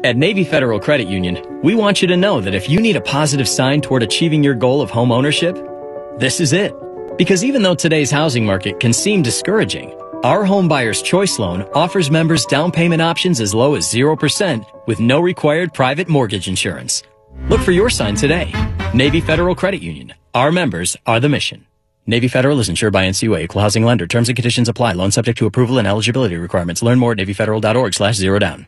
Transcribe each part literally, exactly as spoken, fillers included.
At Navy Federal Credit Union, we want you to know that if you need a positive sign toward achieving your goal of home ownership, this is it. Because even though today's housing market can seem discouraging, our Home Buyer's Choice Loan offers members down payment options as low as zero percent with no required private mortgage insurance. Look for your sign today. Navy Federal Credit Union. Our members are the mission. Navy Federal is insured by N C U A, Equal Housing Lender. Terms and conditions apply. Loan subject to approval and eligibility requirements. Learn more at navy federal dot org slash zero down.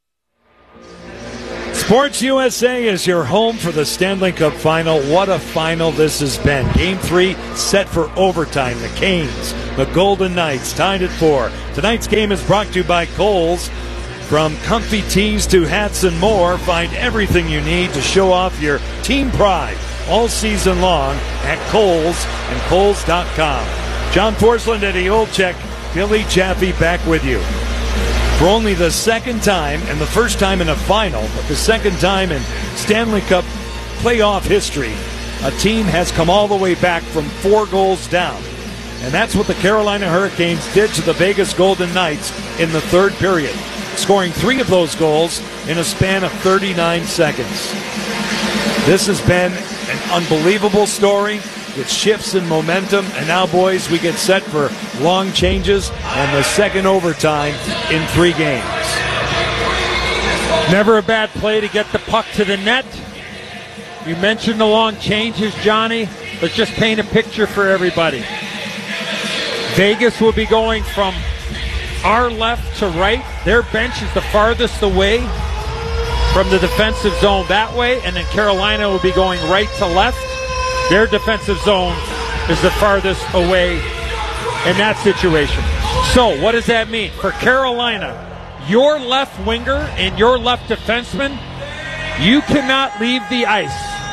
Sports U S A is your home for the Stanley Cup Final. What a final this has been. Game three set for overtime. The Canes, the Golden Knights, tied at four. Tonight's game is brought to you by Kohl's. From comfy tees to hats and more, find everything you need to show off your team pride all season long at Kohl's and Kohl's dot com. John Porcelain, Eddie Olczyk, Billy Jaffe back with you. For only the second time, and the first time in a final, but the second time in Stanley Cup playoff history, a team has come all the way back from four goals down. And that's what the Carolina Hurricanes did to the Vegas Golden Knights in the third period, scoring three of those goals in a span of thirty-nine seconds. This has been an unbelievable story with shifts in momentum, and now, boys, we get set for long changes and the second overtime in three games. Never a bad play to get the puck to the net. You mentioned the long changes, Johnny. Let's just paint a picture for everybody. Vegas will be going from our left to right. Their bench is the farthest away from the defensive zone that way, and then Carolina will be going right to left. Their defensive zone is the farthest away in that situation. So what does that mean? For Carolina, your left winger and your left defenseman, you cannot leave the ice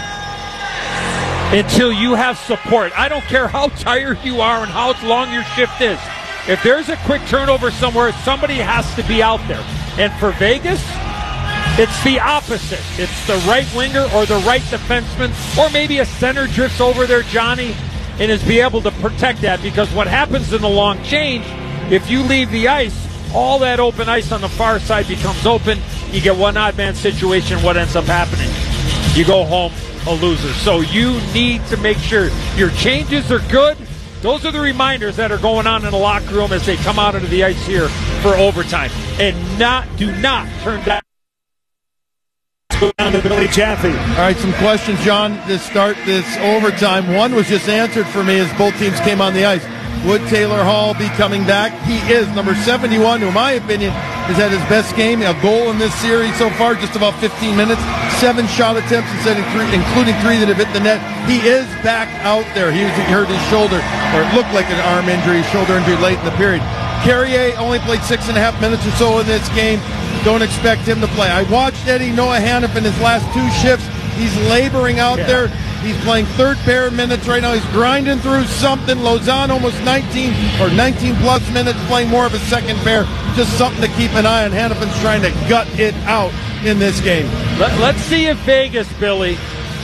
until you have support. I don't care how tired you are and how long your shift is. If there's a quick turnover somewhere, somebody has to be out there. And for Vegas, it's the opposite. It's the right winger or the right defenseman, or maybe a center drifts over there, Johnny, and is be able to protect that. Because what happens in the long change, if you leave the ice, all that open ice on the far side becomes open. You get one odd man situation. What ends up happening? You go home a loser. So you need to make sure your changes are good. Those are the reminders that are going on in the locker room as they come out into the ice here for overtime. And not do not turn down. Down to Billy Jaffe. All right, some questions, John, to start this overtime. One was just answered for me as both teams came on the ice. Would Taylor Hall be coming back? He is. Number seventy-one, who in my opinion is at his best game. A goal in this series so far, just about fifteen minutes. Seven shot attempts, including three that have hit the net. He is back out there. He, was, he hurt his shoulder, or it looked like an arm injury, shoulder injury late in the period. Carrier only played six and a half minutes or so in this game. Don't expect him to play. I watched Eddie Noah Hannaf in his last two shifts. He's laboring out yeah. there. He's playing third pair minutes right now. He's grinding through something. Lozano almost nineteen or nineteen plus minutes playing more of a second pair. Just something to keep an eye on. Hannafin's trying to gut it out in this game. Let, let's see if Vegas, Billy,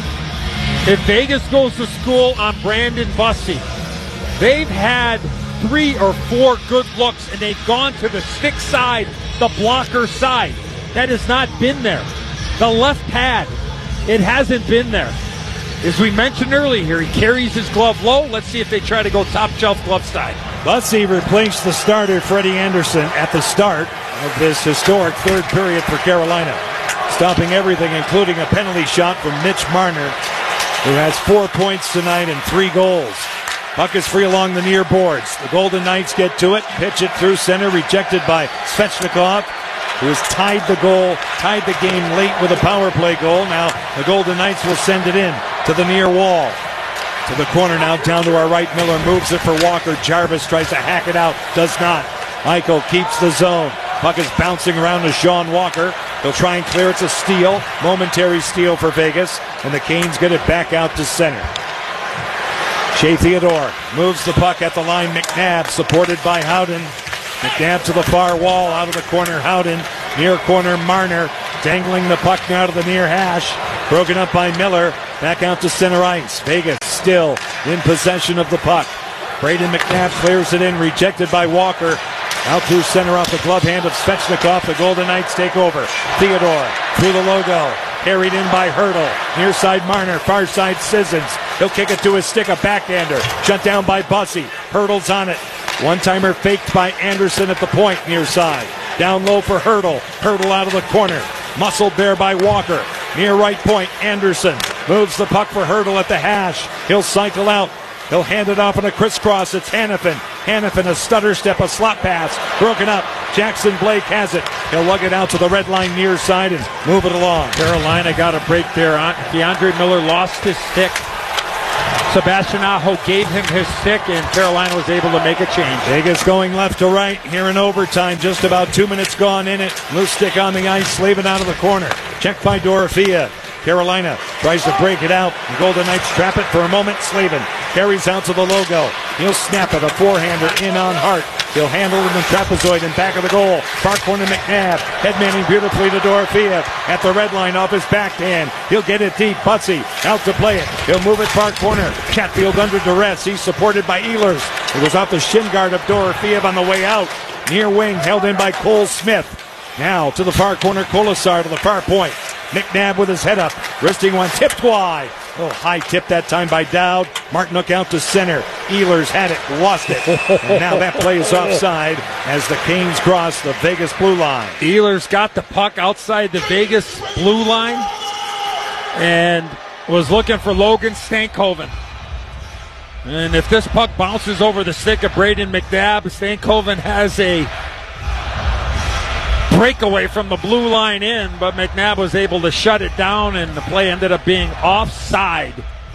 if Vegas goes to school on Brandon Bussey. They've had three or four good looks, and they've gone to the stick side, the blocker side. That has not been there. The left pad, it hasn't been there. As we mentioned earlier here, he carries his glove low. Let's see if they try to go top shelf glove side. Bussey replaced the starter, Freddie Anderson, at the start of this historic third period for Carolina, stopping everything, including a penalty shot from Mitch Marner, who has four points tonight and three goals. Puck is free along the near boards. The Golden Knights get to it, pitch it through center, rejected by Svechnikov, who has tied the goal, tied the game late with a power play goal. Now the Golden Knights will send it in to the near wall. To the corner now, down to our right. Miller moves it for Walker. Jarvis tries to hack it out, does not. Eichel keeps the zone. Puck is bouncing around to Sean Walker. They'll try and clear. It's a steal, momentary steal for Vegas, and the Canes get it back out to center. Shea Theodore moves the puck at the line. McNabb supported by Howden. McNabb to the far wall, out of the corner. Howden, near corner. Marner dangling the puck now to the near hash. Broken up by Miller. Back out to center ice. Vegas still in possession of the puck. Braden McNabb clears it in, rejected by Walker. Out through center off the glove hand of Svechnikov. The Golden Knights take over. Theodore through the logo. Carried in by Hurdle. Near side Marner. Far side Sissons. He'll kick it to his stick. A backhander. Shut down by Bussy. Hurdle's on it. One-timer faked by Anderson at the point near side. Down low for Hurdle. Hurdle out of the corner. Muscled there by Walker. Near right point, Anderson moves the puck for Hurdle at the hash. He'll cycle out. He'll hand it off on a crisscross. It's Hanifin. Hanifin, a stutter step, a slot pass. Broken up. Jackson Blake has it. He'll lug it out to the red line near side and move it along. Carolina got a break there. DeAndre Miller lost his stick. Sebastian Aho gave him his stick, and Carolina was able to make a change. Vegas going left to right here in overtime. Just about two minutes gone in it. Loose stick on the ice. Slavin out of the corner. Checked by Dorofia. Carolina tries to break it out. The Golden Knights trap it for a moment. Slavin carries out to the logo. He'll snap it. A forehander in on Hart. He'll handle it in the trapezoid in back of the goal. Far corner McNabb. Headmanning beautifully to Dorofiev. At the red line off his backhand. He'll get it deep. Butsy out to play it. He'll move it far corner. Chatfield under duress. He's supported by Ehlers. It was off the shin guard of Dorofiev on the way out. Near wing held in by Cole Smith. Now to the far corner. Colasar to the far point. McNabb with his head up. Wristing one. Tipped wide. Oh, high tip that time by Dowd. Martinook out to center. Ehlers had it, lost it. And now that play is offside as the Canes cross the Vegas blue line. Ehlers got the puck outside the Vegas blue line and was looking for Logan Stankoven. And if this puck bounces over the stick of Braden McNabb, Stankoven has a breakaway from the blue line in, but McNabb was able to shut it down, and the play ended up being offside.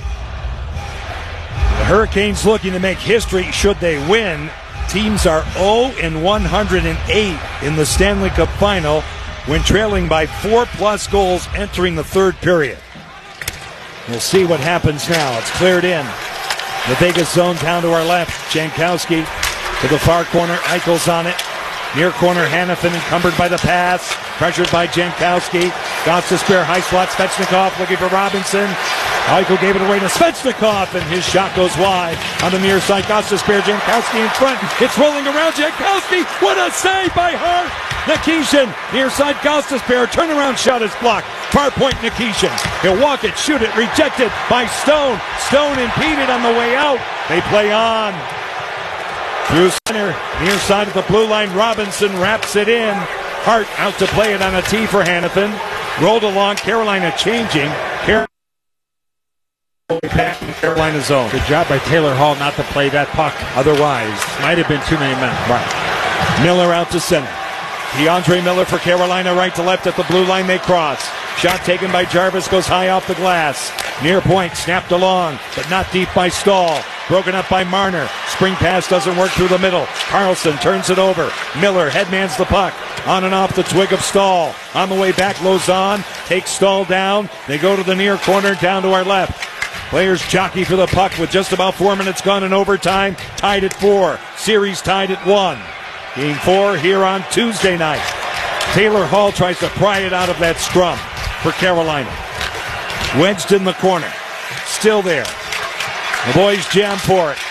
The Hurricanes looking to make history should they win. Teams are oh and one hundred eight in the Stanley Cup Final when trailing by four plus goals entering the third period. We'll see what happens now. It's cleared in. The Vegas zone down to our left. Jankowski to the far corner. Eichel's on it. Near corner, Hanifin encumbered by the pass. Pressured by Jankowski. Got to spare high slot. Svechnikov looking for Robinson. Eichel gave it away to Svechnikov, and his shot goes wide. On the near side, got to spare Jankowski in front. It's rolling around Jankowski. What a save by Hart. Nikishin, near side, Gostisbehere. Turnaround shot is blocked. Far point, Nikishin. He'll walk it, shoot it, rejected by Stone. Stone impeded on the way out. They play on. Through center, near side of the blue line, Robinson wraps it in. Hart out to play it on a tee for Hanifin. Rolled along, Carolina changing. Carolina back in Carolina zone. Good job by Taylor Hall not to play that puck. Otherwise, might have been too many men. Right. Miller out to center. DeAndre Miller for Carolina, right to left at the blue line, they cross. Shot taken by Jarvis, goes high off the glass. Near point, snapped along, but not deep by Stahl. Broken up by Marner. Spring pass doesn't work through the middle. Carlson turns it over. Miller headmans the puck. On and off the twig of Stahl. On the way back, Lauzon takes Stahl down. They go to the near corner, down to our left. Players jockey for the puck with just about four minutes gone in overtime. Tied at four. Series tied at one. Game four here on Tuesday night. Taylor Hall tries to pry it out of that scrum for Carolina. Wedged in the corner. Still there. The boys jam for it.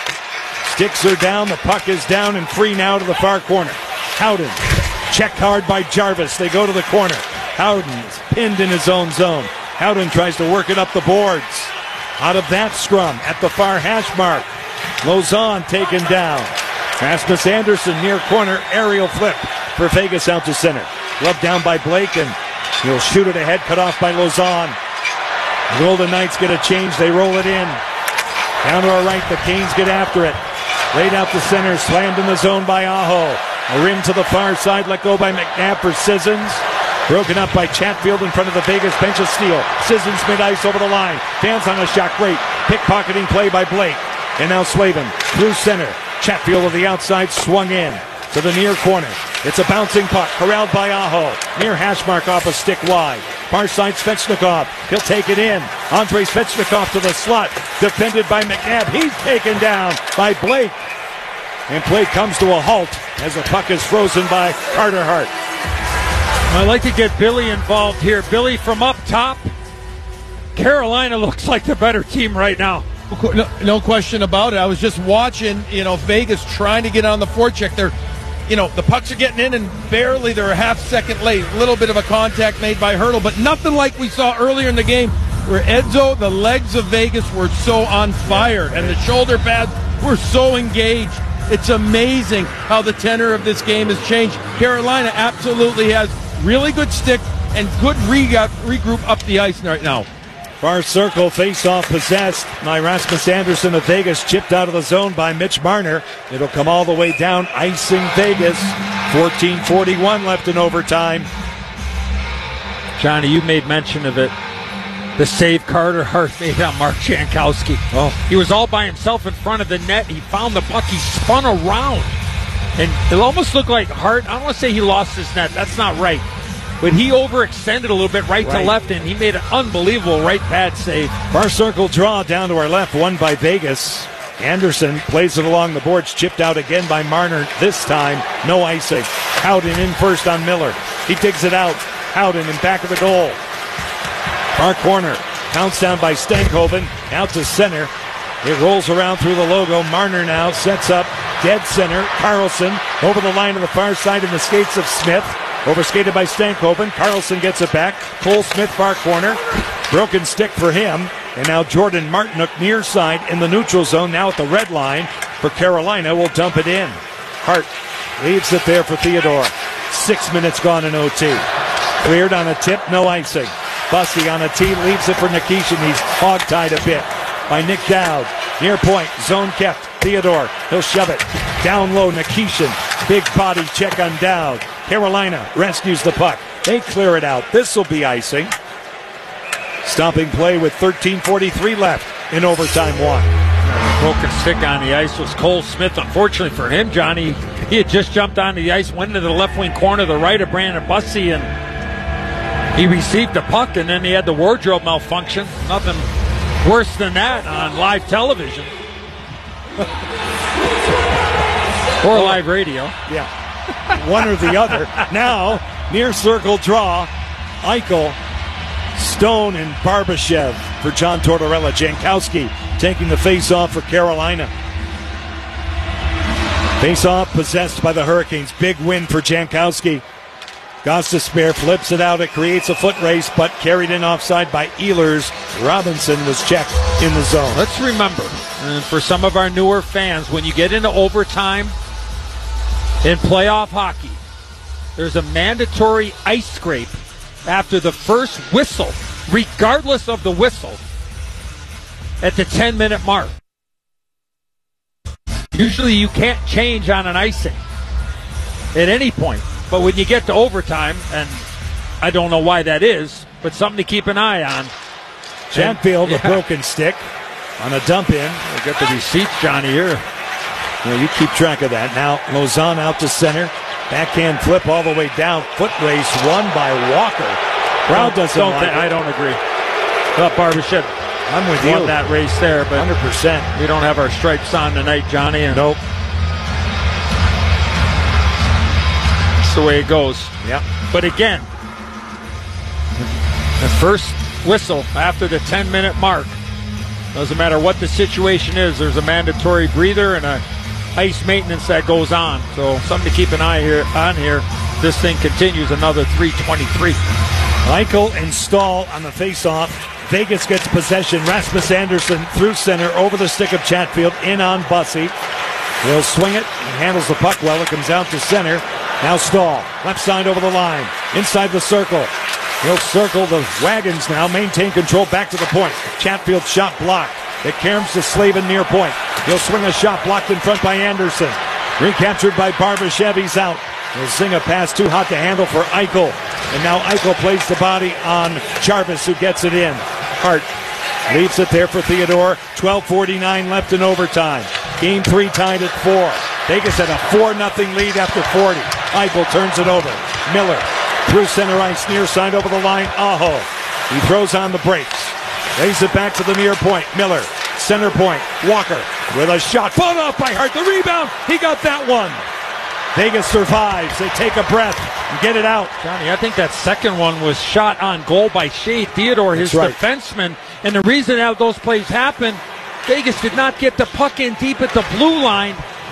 Sticks are down. The puck is down and free now to the far corner. Howden. Checked hard by Jarvis. They go to the corner. Howden is pinned in his own zone. Howden tries to work it up the boards. Out of that scrum at the far hash mark. Lauzon taken down. Rasmus Anderson near corner. Aerial flip for Vegas out to center. Glove down by Blake, and he'll shoot it ahead. Cut off by Lauzon. The Golden Knights get a change. They roll it in. Down to our right, the Canes get after it. Laid out to center, slammed in the zone by Aho. A rim to the far side, let go by McNabb for Sissons. Broken up by Chatfield in front of the Vegas bench of steel. Sissons mid-ice over the line. Fans on a shot, great. Pickpocketing play by Blake. And now Slavin through center. Chatfield of the outside swung in to the near corner. It's a bouncing puck, corralled by Aho. Near hash mark off a stick wide. Far side Svechnikov. He'll take it in. Andrei Svechnikov to the slot. Defended by McNabb. He's taken down by Blake. And play comes to a halt as the puck is frozen by Carter Hart. I'd like to get Billy involved here. Billy from up top. Carolina looks like the better team right now. No, no question about it. I was just watching, you know, Vegas trying to get on the forecheck. They're you know, the pucks are getting in and barely they're a half second late. A little bit of a contact made by Hertl, but nothing like we saw earlier in the game where Edzo, the legs of Vegas were so on fire and the shoulder pads were so engaged. It's amazing how the tenor of this game has changed. Carolina absolutely has really good stick and good re- regroup up the ice right now. Far circle, face-off possessed by Rasmus Andersson of Vegas, chipped out of the zone by Mitch Marner. It'll come all the way down, icing Vegas. fourteen forty-one left in overtime. Johnny, you made mention of it. The save Carter Hart made on Mark Jankowski. Oh. He was all by himself in front of the net. He found the puck. He spun around. And it almost looked like Hart, I don't want to say he lost his net. That's not right. But he overextended a little bit right, right to left, and he made an unbelievable right pad save. Far circle draw down to our left, won by Vegas. Anderson plays it along the boards, chipped out again by Marner. This time, no icing. Howden in first on Miller. He digs it out. Howden in back of the goal. Far corner. Counts down by Stankhoven. Out to center. It rolls around through the logo. Marner now sets up. Dead center. Carlson over the line to the far side in the skates of Smith. Overskated by Stankhoven. Carlson gets it back. Cole Smith, far corner. Broken stick for him. And now Jordan Martinook near side in the neutral zone. Now at the red line for Carolina. Will dump it in. Hart leaves it there for Theodore. Six minutes gone in O T. Cleared on a tip. No icing. Bussy on a tee. Leaves it for Nikishin. He's hog-tied a bit by Nick Dowd. Near point. Zone kept. Theodore. He'll shove it. Down low. Nikishin. Big body check on Dowd. Carolina rescues the puck. They clear it out. This will be icing. Stopping play with thirteen forty-three left in overtime one. Broken stick on the ice was Cole Smith. Unfortunately for him, Johnny, he had just jumped onto the ice, went into the left wing corner, the right of Brandon Bussy, and he received the puck, and then he had the wardrobe malfunction. Nothing worse than that on live television. Or live radio. Yeah. One or the other. Now, near circle draw. Eichel, Stone, and Barbashev for John Tortorella. Jankowski taking the face-off for Carolina. Face-off possessed by the Hurricanes. Big win for Jankowski. Gostisbehere flips it out. It creates a foot race, but carried in offside by Ehlers. Robinson was checked in the zone. Let's remember, and for some of our newer fans, when you get into overtime in playoff hockey, there's a mandatory ice scrape after the first whistle, regardless of the whistle, at the ten-minute mark. Usually you can't change on an icing at any point. But when you get to overtime, and I don't know why that is, but something to keep an eye on. Chatfield, yeah. a broken stick on a dump in. We'll get the receipts, Johnny, here. Yeah, you keep track of that. Now, Lausanne out to center. Backhand flip all the way down. Foot race won by Walker. Brown doesn't don't like th- it. I don't agree. Well, Barbashev I'm with won you. that race there, but one hundred percent. we don't have our stripes on tonight, Johnny. And Nope. that's the way it goes. Yeah. But again, the first whistle after the ten-minute mark, doesn't matter what the situation is, there's a mandatory breather and a ice maintenance that goes on. So something to keep an eye here on here. This thing continues another three twenty-three. Eichel and Stahl on the face-off. Vegas gets possession. Rasmus Andersson through center over the stick of Chatfield. In on Bussy. He'll swing it. He handles the puck well. It comes out to center. Now Stahl. Left side over the line. Inside the circle. He'll circle the wagons now. Maintain control back to the point. Chatfield shot blocked. It caroms to Slavin near point. He'll swing a shot blocked in front by Andersson. Recaptured by Barbashev. He's out. He'll sing a pass too hot to handle for Eichel. And now Eichel plays the body on Jarvis, who gets it in. Hart leaves it there for Theodore. twelve forty-nine left in overtime. Game three tied at four. Vegas had a four nothing lead after forty. Eichel turns it over. Miller through center ice, near side over the line. Aho. He throws on the brakes. Lays it back to the near point. Miller, center point. Walker with a shot. Fought off by Hart. The rebound. He got that one. Vegas survives. They take a breath and get it out. Johnny, I think that second one was shot on goal by Shea Theodore, his That's right. defenseman. And the reason that those plays happened, Vegas did not get the puck in deep at the blue line.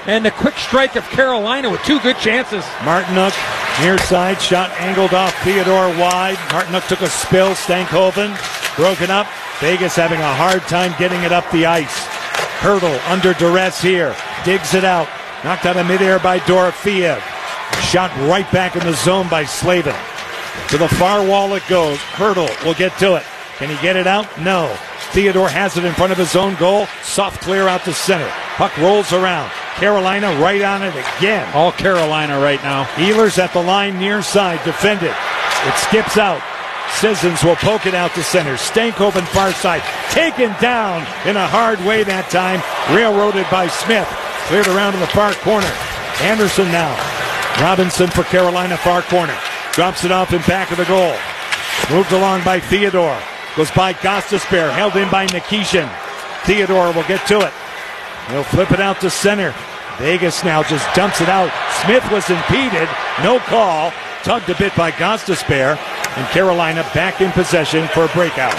And the quick strike of Carolina with two good chances. Martinook, near side, shot angled off Theodore wide. Martinook took a spill. Stankoven broken up. Vegas having a hard time getting it up the ice. Hurdle under duress here. Digs it out. Knocked out of midair by Dorofeev. Shot right back in the zone by Slavin. To the far wall it goes. Hurdle will get to it. Can he get it out? No. Theodore has it in front of his own goal. Soft clear out to center. Puck rolls around. Carolina right on it again. All Carolina right now. Ehlers at the line near side. Defended. It skips out. Sissons will poke it out to center. Stankoven far side. Taken down in a hard way that time. Railroaded by Smith. Cleared around in the far corner. Anderson now. Robinson for Carolina, far corner. Drops it off in back of the goal. Moved along by Theodore. Goes by Gostisbehere. Held in by Nikishin. Theodore will get to it. He'll flip it out to center. Vegas now just dumps it out. Smith was impeded. No call. Tugged a bit by Gostisbehere. And Carolina back in possession for a breakout.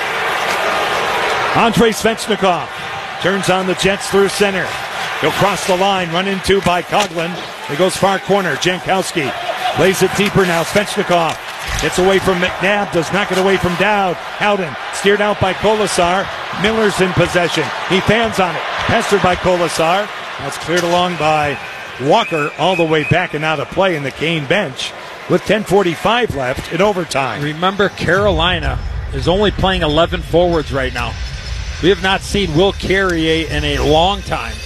Andrei Svechnikov turns on the Jets through center. He'll cross the line, run into by Coghlan. He goes far corner. Jankowski plays it deeper now. Svechnikov gets away from McNabb, does not get away from Dowd. Howden steered out by Kolasar. Miller's in possession. He fans on it. Pestered by Kolasar. That's cleared along by Walker all the way back and out of play in the Kane bench with ten forty-five left in overtime. Remember, Carolina is only playing eleven forwards right now. We have not seen Will Carrier in a long time.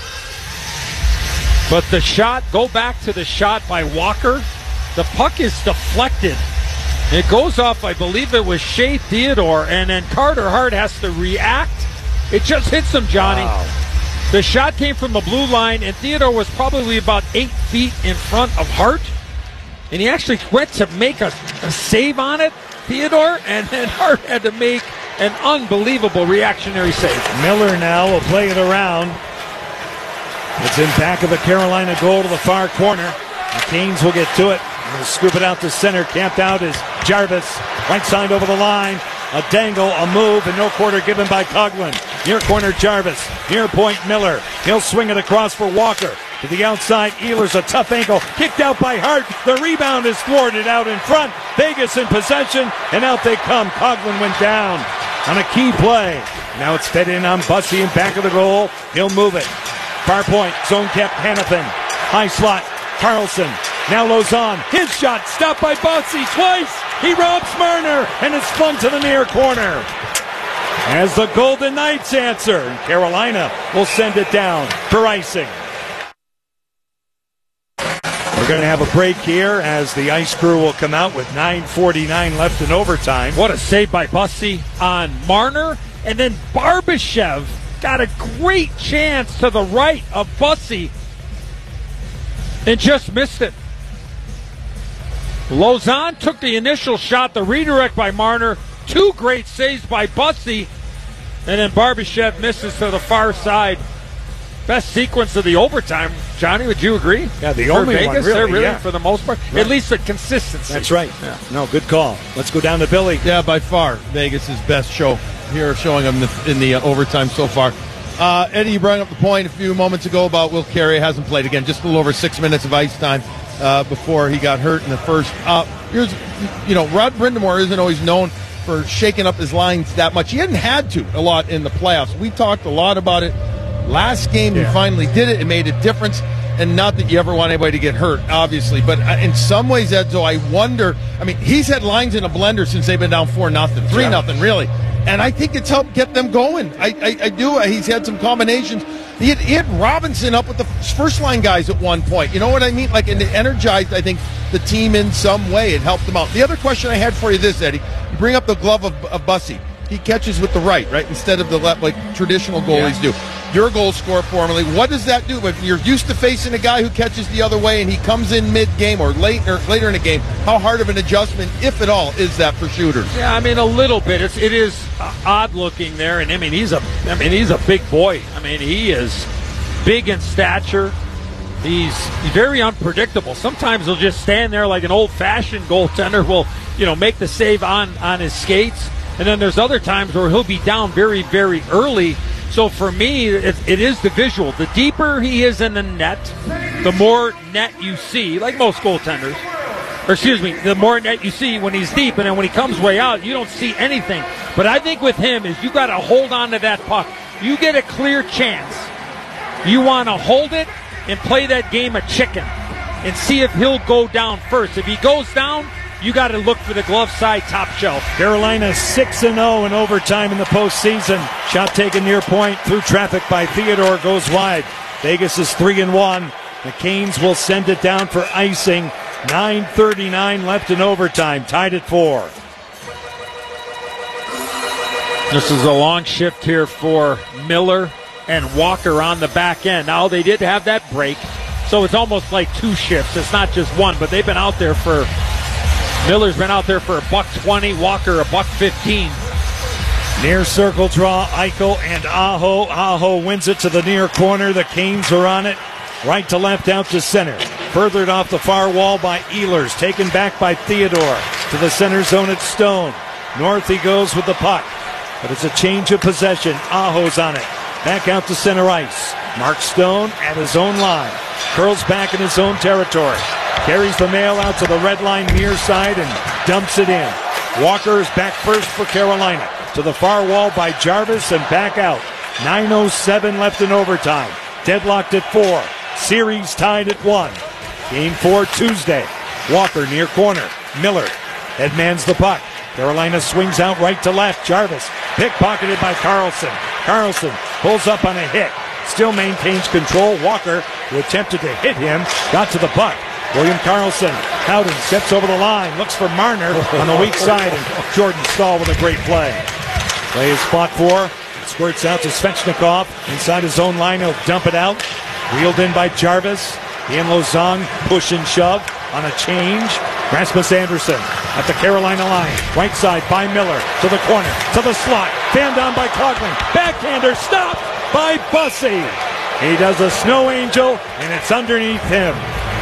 But the shot, go back to the shot by Walker. The puck is deflected. It goes off, I believe it was Shea Theodore, and then Carter Hart has to react. It just hits him, Johnny. Wow. The shot came from the blue line, and Theodore was probably about eight feet in front of Hart. And he actually went to make a, a save on it, Theodore, and then Hart had to make an unbelievable reactionary save. Miller now will play it around. It's in back of the Carolina goal to the far corner. The Canes will get to it. They'll scoop it out to center. Camped out is Jarvis. Right side over the line. A dangle, a move, and no quarter given by Coghlan. Near corner Jarvis. Near point Miller. He'll swing it across for Walker. To the outside, Ehlers, a tough ankle. Kicked out by Hart. The rebound is thwarted out in front. Vegas in possession, and out they come. Coghlan went down on a key play. Now it's fed in on Bussey in back of the goal. He'll move it. Far point, zone kept Hanifin. High slot, Carlson. Now Lauzon. His shot stopped by Bussey twice. He robs Marner, and it's flung to the near corner. As the Golden Knights answer, Carolina will send it down for icing. We're going to have a break here as the ice crew will come out with nine forty-nine left in overtime. What a save by Bussey on Marner. And then Barbashev got a great chance to the right of Bussey and just missed it. Lauzon took the initial shot, the redirect by Marner. Two great saves by Bussey. And then Barbashev misses to the far side. Best sequence of the overtime. Johnny, would you agree? Yeah, the for only Vegas, one, really, they're really yeah. for the most part. Right. At least the consistency. That's right. Yeah. No, good call. Let's go down to Billy. Yeah, by far, Vegas' best show here, showing them in the, in the uh, overtime so far. Uh, Eddie, you brought up the point a few moments ago about Will Carrier hasn't played again. Just a little over six minutes of ice time uh, before he got hurt in the first. Uh, here's, you know, Rod Brindamore isn't always known for shaking up his lines that much. He hadn't had to a lot in the playoffs. We talked a lot about it. Last game, yeah. He finally did it. It made a difference. And not that you ever want anybody to get hurt, obviously. But in some ways, Edzo, I wonder. I mean, he's had lines in a blender since they've been down four nothing, three nothing, really. And I think it's helped get them going. I, I, I do. He's had some combinations. He had, he had Robinson up with the first line guys at one point. You know what I mean? Like, and it energized, I think, the team in some way. It helped them out. The other question I had for you is this, Eddie. You bring up the glove of, of Bussey. He catches with the right, right, instead of the left, like traditional goalies yeah. do. Your goal scorer formerly, what does that do? If you're used to facing a guy who catches the other way and he comes in mid-game or late or later in a game, how hard of an adjustment, if at all, is that for shooters? Yeah, I mean a little bit. It's it is odd looking there, and I mean he's a I mean he's a big boy. I mean he is big in stature. He's very unpredictable. Sometimes he'll just stand there like an old-fashioned goaltender will, you know, make the save on on his skates. And then there's other times where he'll be down very, very early So for me, it, it is the visual. The deeper he is in the net, the more net you see, like most goaltenders. Or excuse me, the more net you see when he's deep, and then when he comes way out, you don't see anything. But I think with him is you got to hold on to that puck. You get a clear chance. You want to hold it and play that game of chicken and see if he'll go down first. If he goes down, you got to look for the glove side top shelf. Carolina six and oh in overtime in the postseason. Shot taken near point through traffic by Theodore goes wide. Vegas is three and one. The Canes will send it down for icing. nine thirty-nine left in overtime. Tied at four. This is a long shift here for Miller and Walker on the back end. Now they did have that break, so it's almost like two shifts. It's not just one, but they've been out there for Miller's been out there for a buck twenty, Walker a buck fifteen. Near circle draw, Eichel and Aho. Aho wins it to the near corner. The Canes are on it. Right to left, out to center. Furthered off the far wall by Ehlers. Taken back by Theodore. To the center zone, it's Stone. North he goes with the puck. But it's a change of possession. Aho's on it. Back out to center ice. Mark Stone at his own line. Curls back in his own territory. Carries the mail out to the red line near side and dumps it in. Walker is back first for Carolina. To the far wall by Jarvis and back out. nine oh seven left in overtime. Deadlocked at four. Series tied at one. Game four Tuesday. Walker near corner. Miller headmans the puck. Carolina swings out right to left. Jarvis pickpocketed by Carlson. Carlson pulls up on a hit. Still maintains control. Walker, who attempted to hit him, got to the puck. William Carlson, Howden steps over the line, looks for Marner on the weak side, and Jordan Staal with a great play. Play is fought for. Squirts out to Svechnikov. Inside his own line, he'll dump it out. Wheeled in by Jarvis. He and Lozang push and shove on a change. Rasmus Anderson at the Carolina line. Right side by Miller. To the corner. To the slot. Fanned down by Coughlin. Backhander stopped by Bussey. He does a snow angel, and it's underneath him.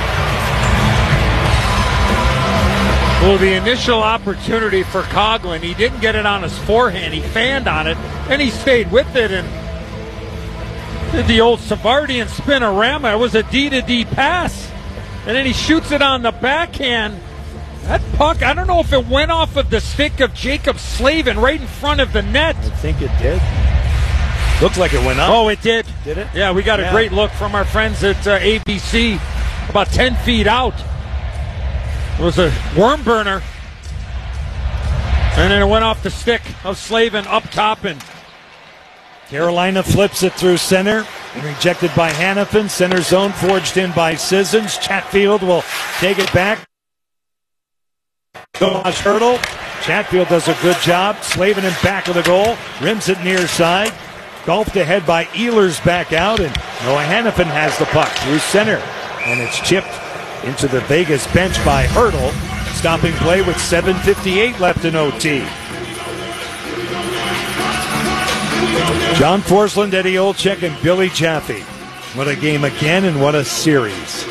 Well, the initial opportunity for Coughlin, he didn't get it on his forehand. He fanned on it, and he stayed with it and did the old Savardian spinorama. It was a D to D pass, and then he shoots it on the backhand. That puck, I don't know if it went off of the stick of Jacob Slavin right in front of the net. I think it did. Looks like it went up. Oh, it did. Did it? Yeah, we got a yeah. great look from our friends at uh, A B C, about ten feet out. It was a worm burner. And then it went off the stick of Slavin up top. And Carolina flips it through center. And rejected by Hannafin. Center zone forged in by Sissons. Chatfield will take it back. Tomas Hertl. Chatfield does a good job. Slavin in back of the goal. Rims it near side. Golfed ahead by Ehlers back out. And Noah Hannafin has the puck through center. And it's chipped into the Vegas bench by Hertl. Stopping play with seven fifty-eight left in O T. John Forsland, Eddie Olczyk, and Billy Jaffe. What a game again, and what a series.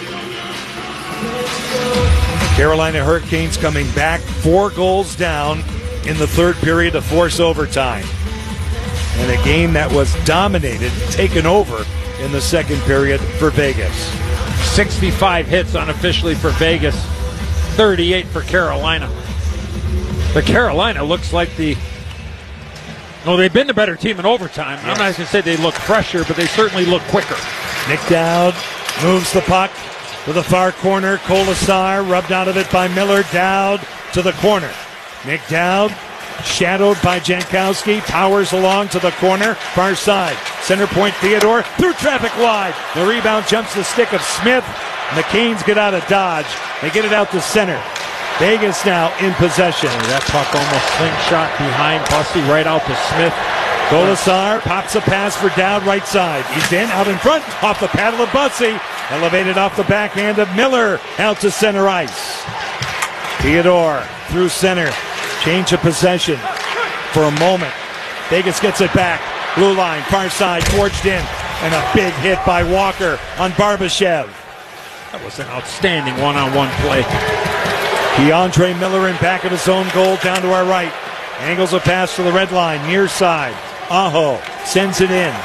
Carolina Hurricanes coming back, four goals down in the third period to force overtime. And a game that was dominated, taken over in the second period for Vegas. sixty-five hits unofficially for Vegas, thirty-eight for Carolina. But Carolina looks like the... No, they've been the better team in overtime. Yes. I'm not going to say they look fresher, but they certainly look quicker. Nick Dowd moves the puck to the far corner. Kolasar rubbed out of it by Miller. Dowd to the corner. Nick Dowd shadowed by Jankowski. Powers along to the corner. Far side. Center point Theodore. Through traffic wide. The rebound jumps the stick of Smith. And the Canes get out of dodge. They get it out to center. Vegas now in possession. That puck almost slingshot behind Bussey right out to Smith. Kolasar pops a pass for Dowd right side. He's in, out in front, off the paddle of Bussey. Elevated off the backhand of Miller. Out to center ice. Theodore through center. Change of possession for a moment. Vegas gets it back. Blue line, far side, forged in. And a big hit by Walker on Barbashev. That was an outstanding one-on-one play. DeAndre Miller in back of his own goal down to our right. Angles a pass to the red line, near side. Aho sends it in.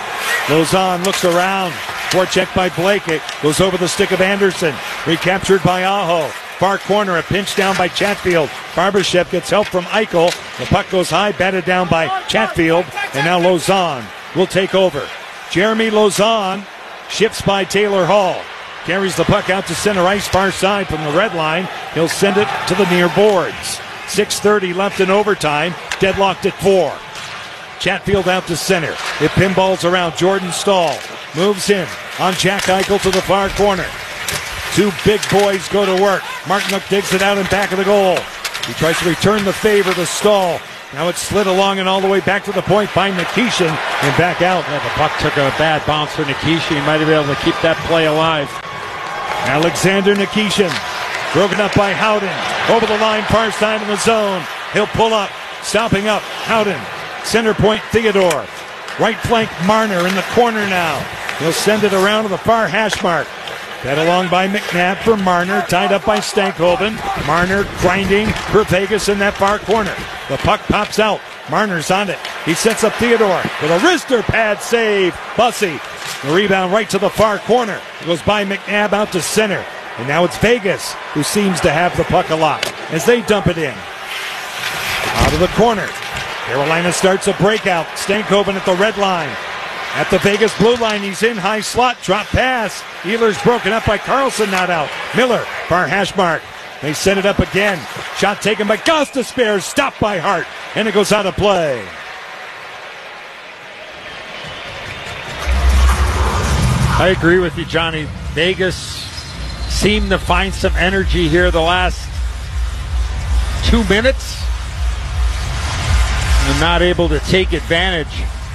Lozon looks around. Forecheck by Blake. It goes over the stick of Anderson. Recaptured by Aho. Far corner, a pinch down by Chatfield. Barbashev gets help from Eichel. The puck goes high, batted down by Chatfield. And now Lozon will take over. Jeremy Lozon shifts by Taylor Hall. Carries the puck out to center ice, far side from the red line. He'll send it to the near boards. six thirty left in overtime. Deadlocked at four. Chatfield out to center. It pinballs around. Jordan Stahl moves in on Jack Eichel to the far corner. Two big boys go to work. Martinook digs it out in back of the goal. He tries to return the favor to Stahl. Now it's slid along and all the way back to the point by Nikishin and back out. Yeah, the puck took a bad bounce for Nikishin. He might have been able to keep that play alive. Alexander Nikishin, broken up by Howden. Over the line, far side of the zone. He'll pull up, stopping up. Howden, center point Theodore. Right flank Marner in the corner now. He'll send it around to the far hash mark. Fed along by McNabb for Marner, tied up by Stankhoven. Marner grinding for Vegas in that far corner. The puck pops out. Marner's on it. He sets up Theodore with a wrister pad save. Bussey. The rebound right to the far corner. It goes by McNabb out to center. And now it's Vegas who seems to have the puck a lot as they dump it in. Out of the corner. Carolina starts a breakout. Stankhoven at the red line. At the Vegas blue line, he's in high slot. Drop pass. Ehlers broken up by Carlson, not out. Miller, far hash mark. They set it up again. Shot taken by Gostisbehere, stopped by Hart, and it goes out of play. I agree with you, Johnny. Vegas seemed to find some energy here the last two minutes. And not able to take advantage.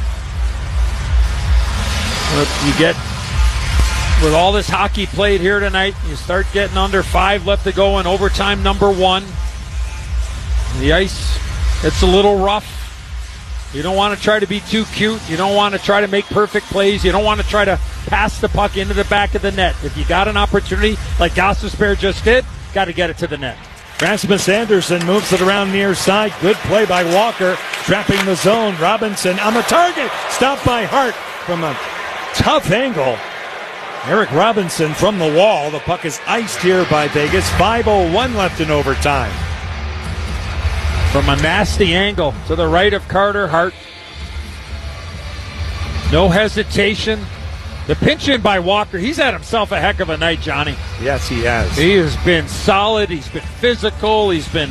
But you get, with all this hockey played here tonight, you start getting under five left to go in overtime number one. The ice, it's a little rough. You don't want to try to be too cute. You don't want to try to make perfect plays. You don't want to try to pass the puck into the back of the net. If you got an opportunity, like Gostisbehere just did, got to get it to the net. Rasmus Anderson moves it around near side. Good play by Walker, trapping the zone. Robinson on the target. Stopped by Hart from a tough angle. Eric Robinson from the wall. The puck is iced here by Vegas. five oh one left in overtime. From a nasty angle to the right of Carter Hart. No hesitation. The pinch in by Walker. He's had himself a heck of a night, Johnny. Yes, he has. He has been solid. He's been physical. He's been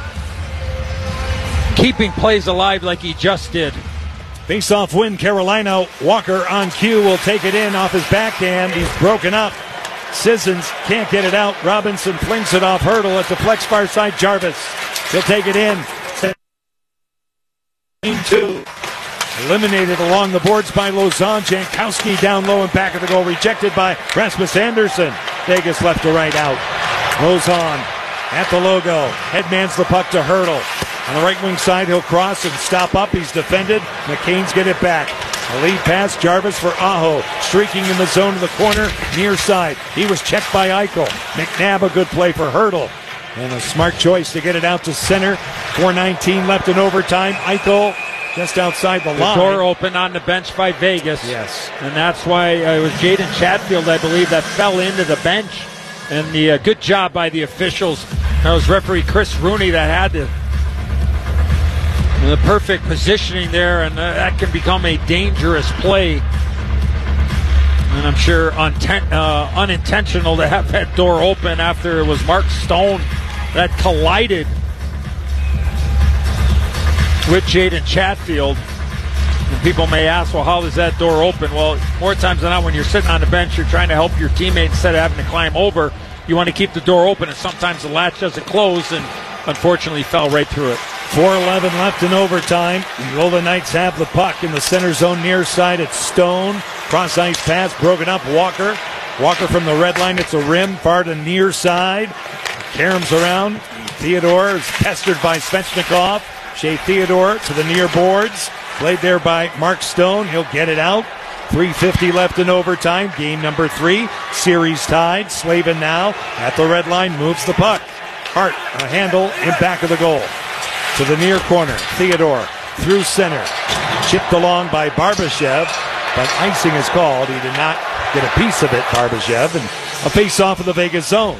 keeping plays alive like he just did. Face-off win, Carolina. Walker on cue will take it in off his backhand. He's broken up. Sissons can't get it out. Robinson flings it off Hurdle at the flex far side. Jarvis. He'll take it in. Two. Eliminated along the boards by Lozon. Jankowski down low and back of the goal. Rejected by Rasmus Anderson. Vegas left to right out. Lozon at the logo. Headmans the puck to Hurdle. On the right wing side, he'll cross and stop up. He's defended. McCain's get it back. A lead pass. Jarvis for Aho. Streaking in the zone to the corner. Near side. He was checked by Eichel. McNabb, a good play for Hurdle. And a smart choice to get it out to center. four nineteen left in overtime. Eichel just outside the, the line. Door open on the bench by Vegas. Yes. And that's why uh, it was Jaden Chatfield, I believe, that fell into the bench. And the uh, good job by the officials. That was referee Chris Rooney that had the, the perfect positioning there, and uh, that can become a dangerous play. And I'm sure unten- uh, unintentional to have that door open after it was Mark Stone that collided with Jaden Chatfield. And people may ask, well, how does that door open? Well, more times than not, when you're sitting on the bench, you're trying to help your teammate instead of having to climb over. You want to keep the door open, and sometimes the latch doesn't close, and unfortunately fell right through it. four eleven left in overtime. The Golden Knights have the puck in the center zone near side. It's Stone. Cross ice pass broken up. Walker. Walker from the red line. It's a rim far to near side. Caroms around. Theodore is pestered by Svechnikov. Shea Theodore to the near boards. Played there by Mark Stone. He'll get it out. three fifty left in overtime. Game number three. Series tied. Slavin now at the red line moves the puck. Hart, a handle in back of the goal. To the near corner. Theodore through center. Chipped along by Barbashev. but icing is called. He did not get a piece of it, Barbashev, and a face-off of the Vegas zone.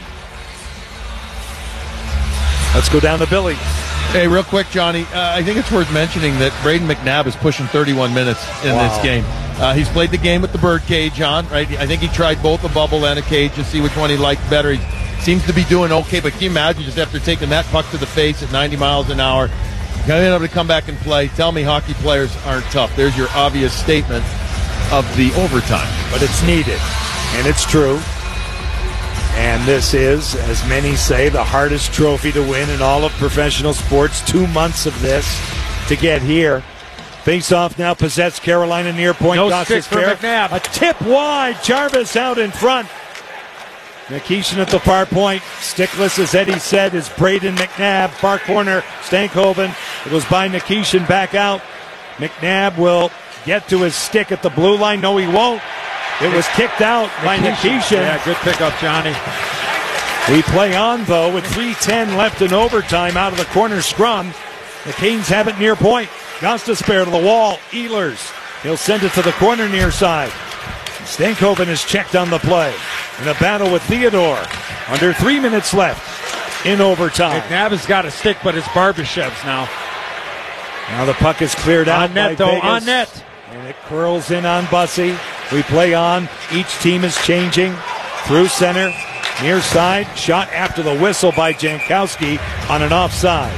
Let's go down to Billy. Hey, real quick, Johnny, uh, I think it's worth mentioning that Braden McNabb is pushing thirty-one minutes in Wow. this game. Uh, he's played the game with the birdcage on, right? I think he tried both a bubble and a cage to see which one he liked better. He seems to be doing okay, but can you imagine just after taking that puck to the face at ninety miles an hour, being able to come back and play? Tell me hockey players aren't tough. There's your obvious statement of the overtime. But it's needed, and it's true. And this is, as many say, the hardest trophy to win in all of professional sports. Two months of this to get here. Face-off now possessed, Carolina near point. No Goss's stick for fair. McNabb. A tip wide, Jarvis out in front. Nikishin at the far point. Stickless, as Eddie said, is Braden McNabb. Far corner, Stankhoven. It was by Nikishin back out. McNabb will get to his stick at the blue line. No, he won't. It was kicked out by Nikishin. Yeah, good pickup, Johnny. We play on, though, with three ten left in overtime out of the corner scrum. The Canes have it near point. Gostisbehere to the wall. Ehlers. He'll send it to the corner near side. Stankhoven is checked on the play. In a battle with Theodore. Under three minutes left in overtime. McNabb has got a stick, but it's Barbashev's now. Now the puck is cleared out. On net, by though, Vegas, on net. And it curls in on Bussey. We play on. Each team is changing. Through center. Near side. Shot after the whistle by Jankowski on an offside.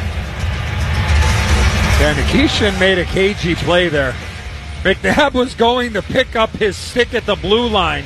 Yeah, Nikishin made a cagey play there. McNabb was going to pick up his stick at the blue line.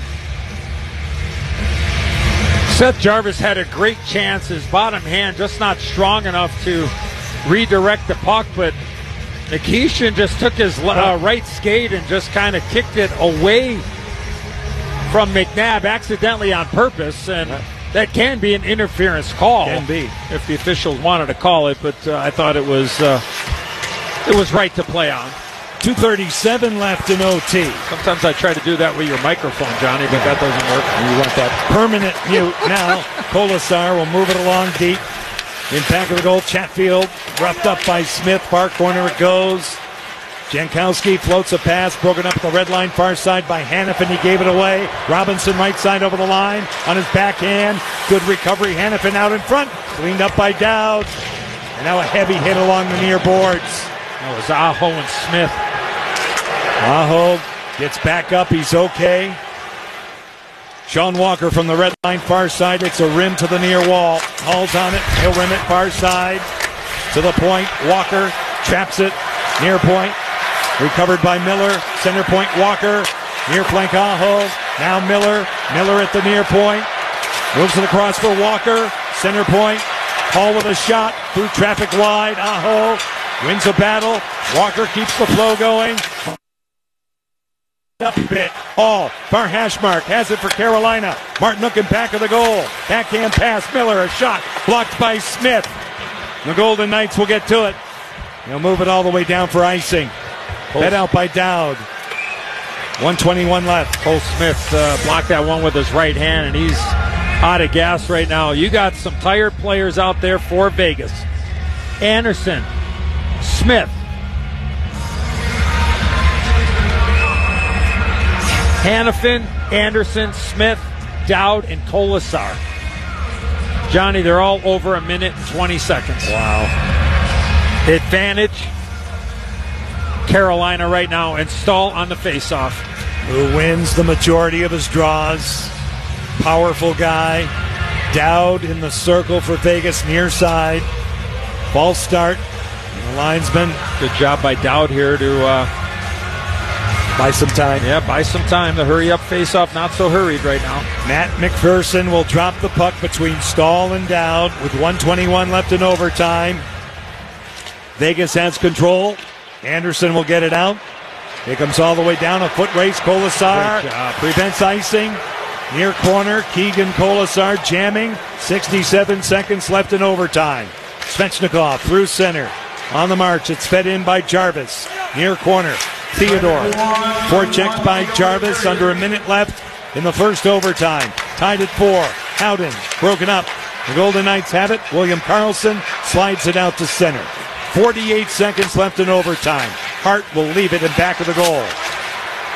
Seth Jarvis had a great chance. His bottom hand just not strong enough to redirect the puck, but Nikishin just took his uh, right skate and just kind of kicked it away from McNabb accidentally on purpose, and that can be an interference call. Can be. If the officials wanted to call it, but uh, I thought it was uh, it was right to play on. two thirty-seven left in O T. Sometimes I try to do that with your microphone, Johnny, but that doesn't work. You want that permanent mute now. Kolasar will move it along deep. In back of the goal, Chatfield roughed up by Smith. Far corner it goes. Jankowski floats a pass, broken up at the red line, far side by Hanifin. He gave it away. Robinson right side over the line on his backhand. Good recovery. Hanifin out in front. Cleaned up by Dowd. And now a heavy hit along the near boards. That was Aho and Smith. Aho gets back up. He's okay. Sean Walker from the red line, far side. It's a rim to the near wall. Hall's on it. He'll rim it far side. To the point. Walker traps it. Near point. Recovered by Miller. Center point. Walker. Near flank Aho. Now Miller. Miller at the near point. Moves it across for Walker. Center point. Hall with a shot. Through traffic wide. Aho wins a battle. Walker keeps the flow going. Up a bit. Hall, far hash mark, has it for Carolina. Martin looking back of the goal. Backhand pass, Miller, a shot blocked by Smith. The Golden Knights will get to it. They'll move it all the way down for icing. Fed out by Dowd. one twenty-one left. Cole Smith uh, blocked that one with his right hand, and he's out of gas right now. You got some tired players out there for Vegas. Anderson, Smith, Hanifin, Anderson, Smith, Dowd, and Kolasar. Johnny, they're all over a minute and twenty seconds. Wow. Advantage, Carolina right now, and Stahl on the faceoff. Who wins the majority of his draws. Powerful guy. Dowd in the circle for Vegas, near side. False start. And the linesman. Good job by Dowd here to uh, buy some time. Yeah, buy some time. The hurry up faceoff, not so hurried right now. Matt McPherson will drop the puck between Stahl and Dowd with one twenty-one left in overtime. Vegas has control. Anderson will get it out. Here comes all the way down, a foot race. Kolasar prevents icing. Near corner, Keegan Kolasar jamming. sixty-seven seconds left in overtime. Svechnikov through center. On the march, it's fed in by Jarvis. Near corner, Theodore. Forechecked by Jarvis. Under a minute left in the first overtime. Tied at four. Howden broken up. The Golden Knights have it. William Karlsson slides it out to center. forty-eight seconds left in overtime. Hart will leave it in back of the goal.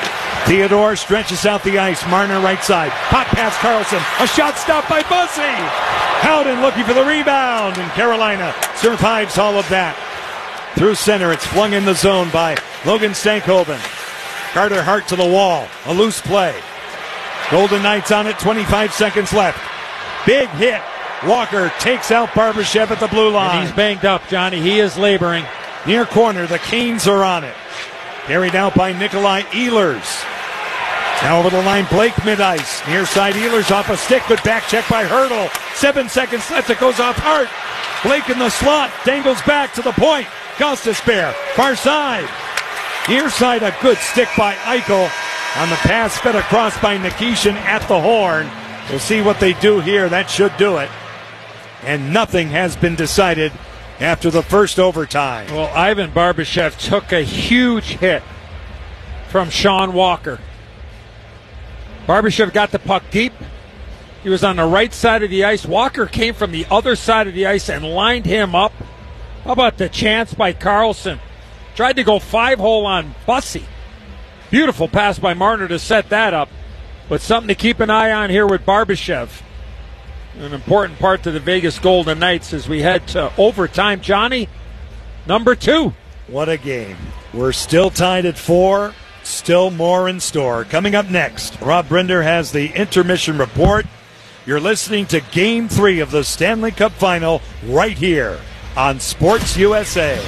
Theodore stretches out the ice. Marner right side. Hot pass Carlson. A shot stopped by Bussey. Howden looking for the rebound. And Carolina survives all of that. Through center, it's flung in the zone by Logan Stankoven. Carter Hart to the wall. A loose play. Golden Knights on it. twenty-five seconds left. Big hit. Walker takes out Barbashev at the blue line. And he's banged up, Johnny. He is laboring. Near corner, the Canes are on it. Carried out by Nikolai Ehlers. Now over the line, Blake mid-ice. Near side, Ehlers off a stick, but back check by Hurdle. Seven seconds left, it goes off Hart. Blake in the slot, dangles back to the point. Gostisbehere, far side. Near side, a good stick by Eichel. On the pass, fed across by Nikishin at the horn. We'll see what they do here. That should do it. And nothing has been decided after the first overtime. Well, Ivan Barbashev took a huge hit from Sean Walker. Barbashev got the puck deep. He was on the right side of the ice. Walker came from the other side of the ice and lined him up. How about the chance by Carlson? Tried to go five-hole on Bussey. Beautiful pass by Marner to set that up. But something to keep an eye on here with Barbashev. An important part to the Vegas Golden Knights as we head to overtime. Johnny, number two. What a game. We're still tied at four. Still more in store. Coming up next, Rob Brender has the intermission report. You're listening to Game three of the Stanley Cup Final right here on Sports U S A.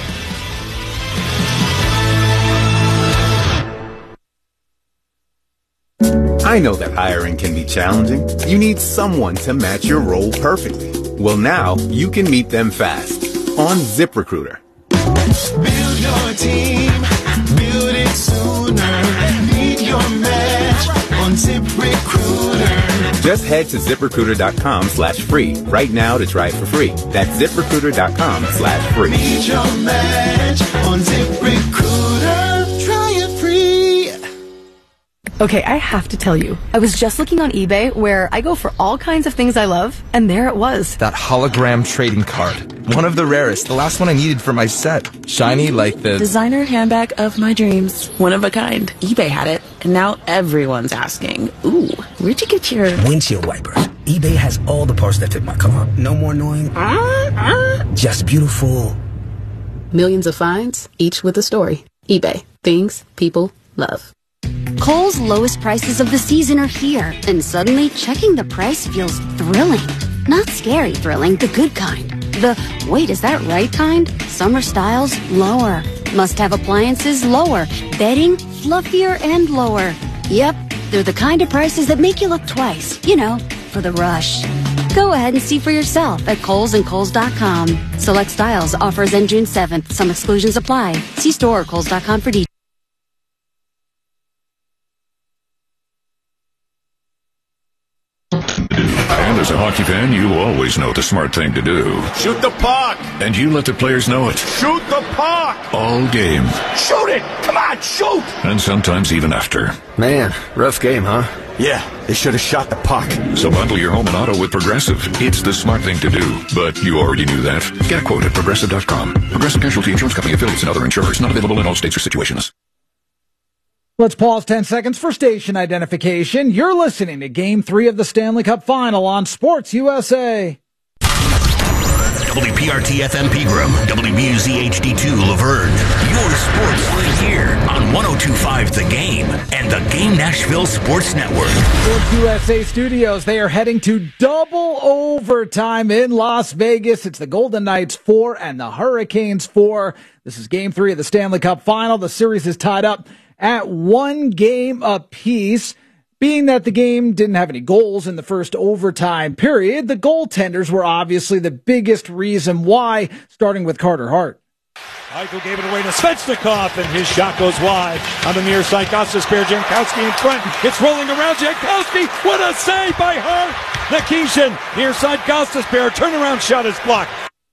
I know that hiring can be challenging. You need someone to match your role perfectly. Well, now you can meet them fast on ZipRecruiter. Build your team, build it sooner. Meet your match on ZipRecruiter. Just head to ZipRecruiter.com slash free right now to try it for free. That's ZipRecruiter.com slash free. Meet your match on ZipRecruiter. Try it free. Okay, I have to tell you, I was just looking on eBay where I go for all kinds of things I love, and there it was. That hologram trading card. One of the rarest. The last one I needed for my set. Shiny like the... designer handbag of my dreams. One of a kind. eBay had it, and now everyone's asking, ooh, where'd you get your... windshield wipers. eBay has all the parts that fit my car. No more annoying. Uh, uh. Just beautiful. Millions of finds, each with a story. eBay. Things people love. Kohl's lowest prices of the season are here, and suddenly checking the price feels thrilling. Not scary thrilling, the good kind. The, wait, is that right kind? Summer styles, lower. Must-have appliances, lower. Bedding, fluffier and lower. Yep, they're the kind of prices that make you look twice. You know, for the rush. Go ahead and see for yourself at Kohl's and Kohl's dot com. Select styles, offers end June seventh. Some exclusions apply. See store or Kohl's dot com for details. And as a hockey fan, you always know the smart thing to do. Shoot the puck! And you let the players know it. Shoot the puck! All game. Shoot it! Come on, shoot! And sometimes even after. Man, rough game, huh? Yeah, they should have shot the puck. So bundle your home and auto with Progressive. It's the smart thing to do. But you already knew that. Get a quote at Progressive dot com. Progressive Casualty Insurance Company affiliates and other insurers. Not available in all states or situations. Let's pause ten seconds for station identification. You're listening to Game three of the Stanley Cup Final on Sports U S A. W P R T F M Pegram, W B U Z H D two Laverne. Your sports league here on one oh two point five The Game and the Game Nashville Sports Network. Sports U S A Studios, they are heading to double overtime in Las Vegas. It's the Golden Knights four and the Hurricanes four. This is Game three of the Stanley Cup Final. The series is tied up at one game apiece. Being that the game didn't have any goals in the first overtime period, the goaltenders were obviously the biggest reason why, starting with Carter Hart. Eichel gave it away to Svechnikov, and his shot goes wide. On the near side, Gostisbehere, Jankowski in front. It's rolling around. Jankowski, what a save by Hart! Nikishin, near side, Gostisbehere, turnaround shot is blocked.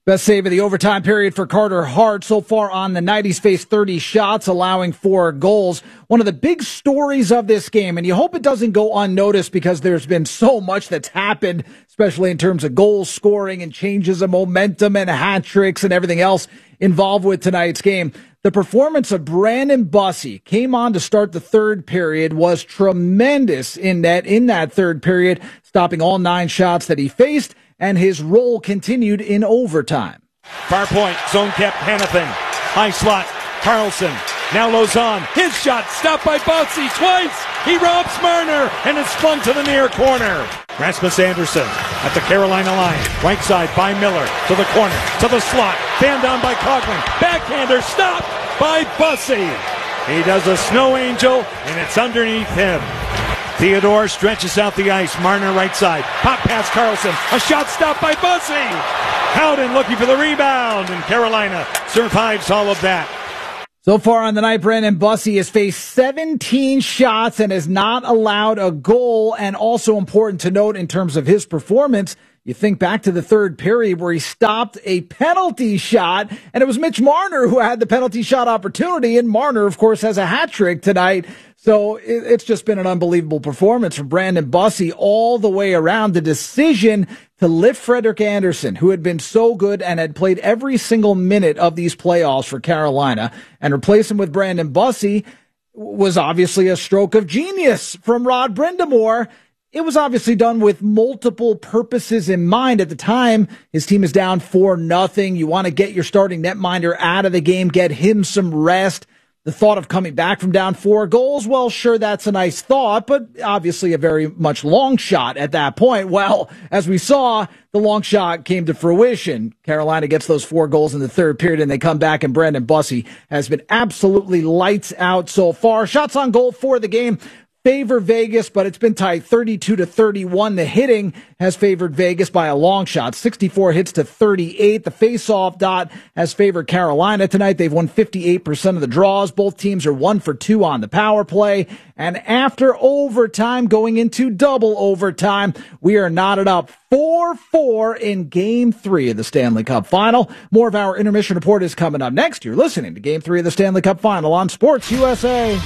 Best save of the overtime period for Carter Hart. So far on the night, he's faced thirty shots, allowing four goals. One of the big stories of this game, and you hope it doesn't go unnoticed because there's been so much that's happened, especially in terms of goal scoring and changes of momentum and hat tricks and everything else involved with tonight's game. The performance of Brandon Bussey came on to start the third period, was tremendous in that, in that third period, stopping all nine shots that he faced, and his role continued in overtime. Far point, zone kept Hanifin. High slot, Carlson. Now Lozon. His shot stopped by Bussey twice. He robs Marner, and it's flung to the near corner. Rasmus Anderson at the Carolina line. Right side by Miller. To the corner. To the slot. Fanned down by Coughlin. Backhander stopped by Bussey. He does a snow angel, and it's underneath him. Theodore stretches out the ice. Marner right side. Pop pass Carlson. A shot stopped by Bussey. Howden looking for the rebound, and Carolina survives all of that. So far on the night, Brandon Bussey has faced seventeen shots and has not allowed a goal. And also important to note in terms of his performance, you think back to the third period where he stopped a penalty shot, and it was Mitch Marner who had the penalty shot opportunity, and Marner, of course, has a hat trick tonight. So it's just been an unbelievable performance from Brandon Bussey all the way around. The decision to lift Frederik Andersen, who had been so good and had played every single minute of these playoffs for Carolina, and replace him with Brandon Bussey was obviously a stroke of genius from Rod Brind'Amour. It was obviously done with multiple purposes in mind. At the time, his team is down four nothing. You want to get your starting netminder out of the game, get him some rest. The thought of coming back from down four goals, well, sure, that's a nice thought, but obviously a very much long shot at that point. Well, as we saw, the long shot came to fruition. Carolina gets those four goals in the third period, and they come back, and Brandon Bussey has been absolutely lights out so far. Shots on goal for the game favor Vegas, but it's been tight, thirty-two to thirty-one. The hitting has favored Vegas by a long shot, sixty-four hits to thirty-eight. The face-off dot has favored Carolina tonight. They've won fifty-eight percent of the draws. Both teams are one for two on the power play. And after overtime, going into double overtime, we are knotted up four four in Game three of the Stanley Cup Final. More of our intermission report is coming up next. You're listening to Game three of the Stanley Cup Final on Sports U S A.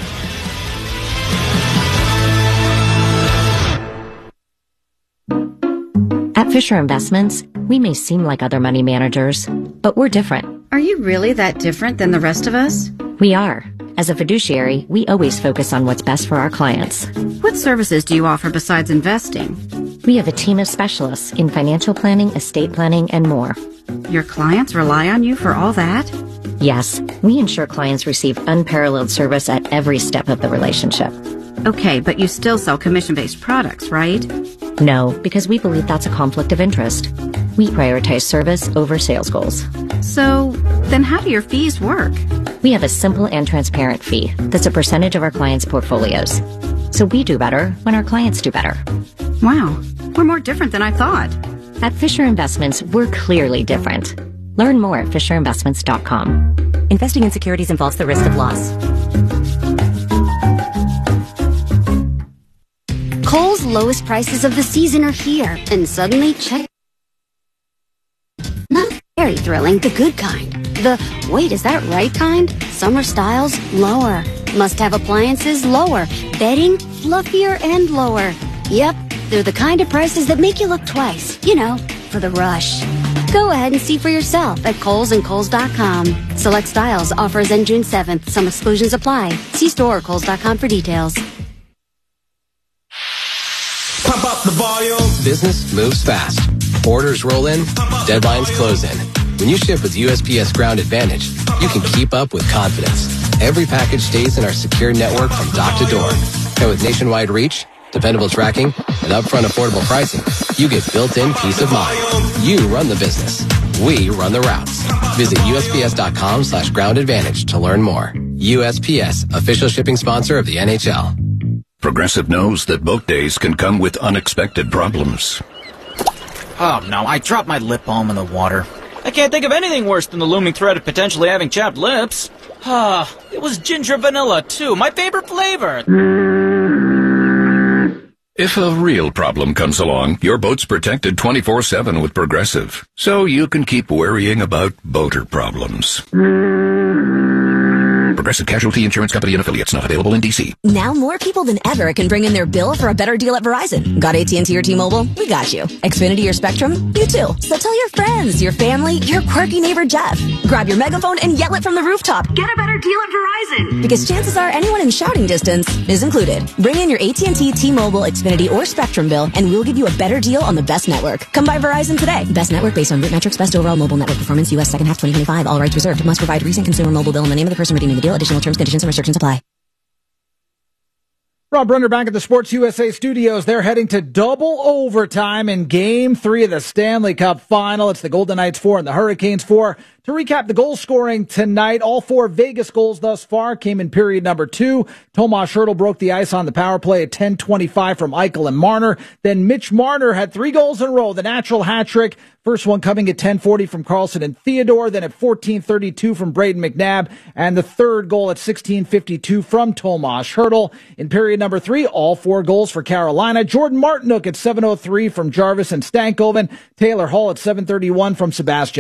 At Fisher Investments, we may seem like other money managers, but we're different. Are you really that different than the rest of us? We are. As a fiduciary, we always focus on what's best for our clients. What services do you offer besides investing? We have a team of specialists in financial planning, estate planning, and more. Your clients rely on you for all that? Yes, we ensure clients receive unparalleled service at every step of the relationship. Okay, but you still sell commission-based products, right? No, because we believe that's a conflict of interest. We prioritize service over sales goals. So, then how do your fees work? We have a simple and transparent fee that's a percentage of our clients' portfolios. So we do better when our clients do better. Wow, we're more different than I thought. At Fisher Investments, we're clearly different. Learn more at fisher investments dot com. Investing in securities involves the risk of loss. Kohl's lowest prices of the season are here, and suddenly check. Not very thrilling, the good kind. The, wait, is that right kind? Summer styles, lower. Must-have appliances, lower. Bedding, fluffier and lower. Yep, they're the kind of prices that make you look twice, you know, for the rush. Go ahead and see for yourself at Kohl's and Kohl's dot com. Select styles, offers end June seventh. Some exclusions apply. See store or Kohl's dot com for details. Pump up the volume. Business moves fast. Orders roll in, deadlines close in. When you ship with U S P S Ground Advantage, you can keep up with confidence. Every package stays in our secure network from dock to door. And with nationwide reach, dependable tracking, and upfront affordable pricing, you get built-in peace of mind. You run the business. We run the routes. Visit U S P S dot com slash ground advantage to learn more. U S P S, official shipping sponsor of the N H L. Progressive knows that boat days can come with unexpected problems. Oh no, I dropped my lip balm in the water. I can't think of anything worse than the looming threat of potentially having chapped lips. Ah, it was ginger vanilla too, my favorite flavor. If a real problem comes along, your boat's protected twenty-four seven with Progressive, so you can keep worrying about boater problems. Progressive Casualty Insurance Company and Affiliates, not available in D C. Now more people than ever can bring in their bill for a better deal at Verizon. Got A T and T or T-Mobile? We got you. Xfinity or Spectrum? You too. So tell your friends, your family, your quirky neighbor Jeff. Grab your megaphone and yell it from the rooftop. Get a better deal at Verizon. Because chances are anyone in shouting distance is included. Bring in your A T and T, T-Mobile, Xfinity, or Spectrum bill, and we'll give you a better deal on the best network. Come by Verizon today. Best network based on root metrics, best overall mobile network performance, U S second half twenty twenty-five. All rights reserved. Must provide recent consumer mobile bill and the name of the person redeeming the deal. Additional terms, conditions, and restrictions apply. Rob Brunner back at the Sports U S A studios. They're heading to double overtime in Game three of the Stanley Cup Final. It's the Golden Knights four and the Hurricanes four. To recap the goal scoring tonight, all four Vegas goals thus far came in period number two. Tomas Hertl broke the ice on the power play at ten twenty-five from Eichel and Marner. Then Mitch Marner had three goals in a row, the natural hat trick. First one coming at ten forty from Carlson and Theodore, then at fourteen thirty-two from Braden McNabb, and the third goal at sixteen fifty-two from Tomas Hertl. In period number three, all four goals for Carolina. Jordan Martinook at seven oh three from Jarvis and Stankoven. Taylor Hall at seven thirty-one from Sebastian